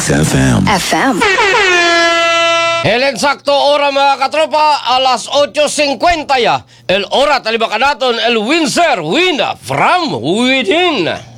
FM. El eksakto ora mga katropa, alas 8:50 ya. El ora talibaka naton el winner, win from within.